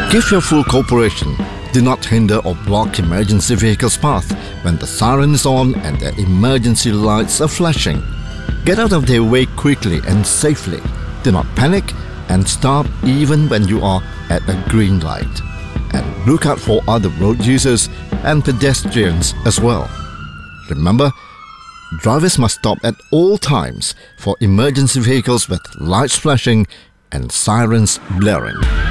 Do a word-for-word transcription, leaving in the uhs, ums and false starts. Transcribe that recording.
Give your full cooperation. Do not hinder or block emergency vehicles' path when the siren is on and the emergency lights are flashing. Get out of their way quickly and safely. Do not panic and stop even when you are at a green light. And look out for other road users and pedestrians as well. Remember, drivers must stop at all times for emergency vehicles with lights flashing and sirens blaring.